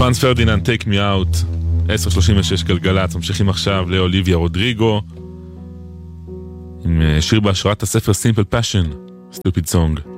פרנס פרדיננד, Take Me Out, 10:36 גלגלת, ממשיכים עכשיו לאוליביה רודריגו, עם שיר בהשראת הספר Simple Passion, Stupid Song.